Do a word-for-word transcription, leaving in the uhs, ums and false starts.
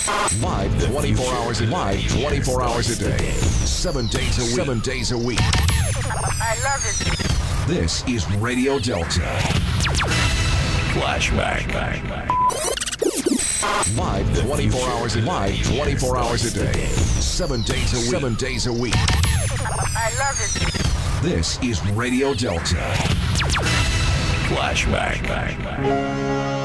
Live twenty-four hours a live twenty-four hours a day. Seven days a week. Seven days a week. I love it. This is Radio Delta. Flashback. Live twenty-four hours a live twenty-four hours a day. Seven days a week. Seven days a week. I love it. This is Radio Delta. Flashback.